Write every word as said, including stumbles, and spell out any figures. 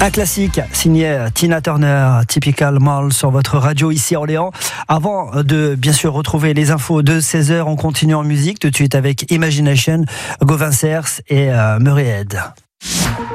Un classique signé Tina Turner, Typical Mall sur votre radio ici à Orléans. Avant de bien sûr retrouver les infos de seize heures, on continue en musique tout de suite avec Imagination, Gauvin Cers et euh, Murray Head.